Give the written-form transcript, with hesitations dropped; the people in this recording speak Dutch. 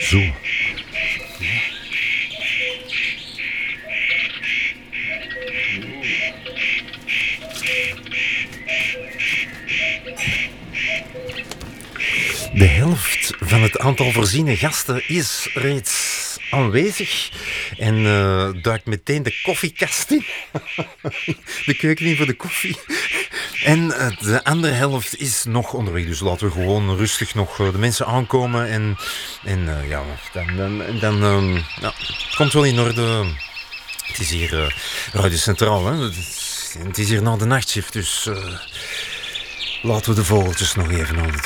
Zo. De helft van het aantal voorziene gasten is reeds aanwezig en duikt meteen de koffiekast in. De keuken in voor de koffie. En de andere helft is nog onderweg. Dus laten we gewoon rustig nog de mensen aankomen. En ja, dan het komt wel in orde. Het is hier Radio Centraal, hè. Het is hier na de nachtshift, dus laten we de vogeltjes nog even aan het